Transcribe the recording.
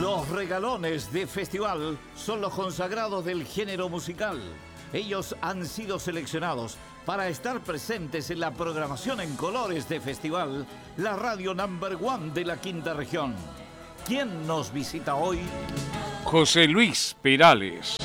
Los regalones de festival son los consagrados del género musical. Ellos han sido seleccionados para estar presentes en la programación en colores de festival, la radio #1 de la Quinta Región. ¿Quién nos visita hoy? José Luis Perales.